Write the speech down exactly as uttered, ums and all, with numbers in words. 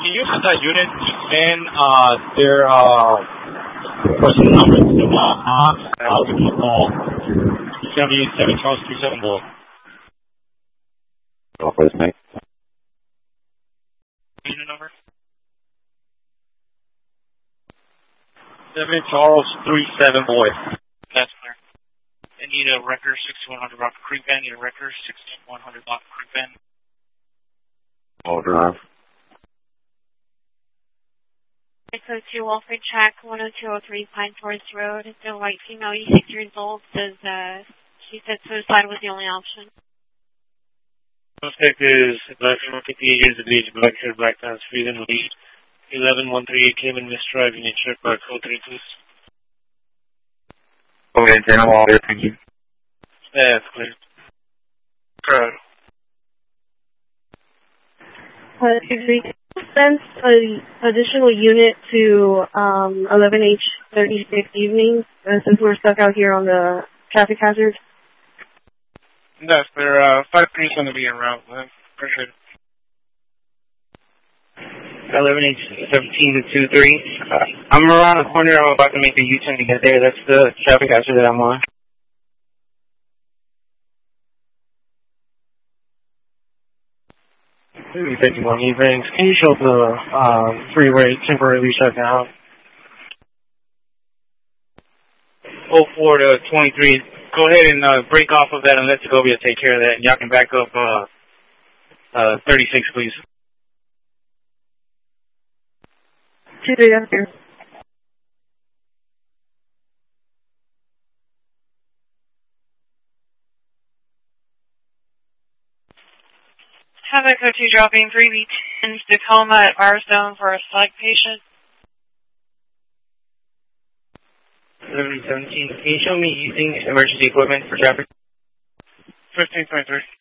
you use that unit and uh, their uh, personal number? So, uh, I'll give you a call. seventy-seven Charles three seven Bull. Go for this, mate. Unit number? seven Charles three seven Boy. That's clear. I need a record sixty-one hundred Rock Creek Bend. Need a record sixty-one hundred Rock Creek Bend. All drive. Echo two Wolford Track one oh two oh three Pine Forest Road. The white female, eighty-six years old, says uh, she said suicide was the only option. Suspect is black female, fifty-eight years of age, black hair, black pants, freezing lead. eleven one thirty-eight Cayman Mist Drive, unit check by code three two. Okay, ten, I'm all there, thank you. Yeah, that's clear. Correct. Uh, did we send an additional unit to um, eleven H thirty-six evening uh, since we're stuck out here on the traffic hazard? That's clear. Uh, five three is going to be en route. Man. Appreciate it. eleven H seventeen to two three. Uh, I'm around the corner. I'm about to make a U-turn to get there. That's the traffic hazard that I'm on. fifty-one evenings. Can you show the um, freeway temporarily shut down? oh four to twenty-three. Go ahead and uh, break off of that and let Segovia take care of that. And y'all can back up uh, uh, thirty-six, please. two three up here. Have Echo two dropping three B ten Tacoma at Firestone for a psych patient. eleven seventeen. Can you show me using emergency equipment for traffic? fifteen twenty-three.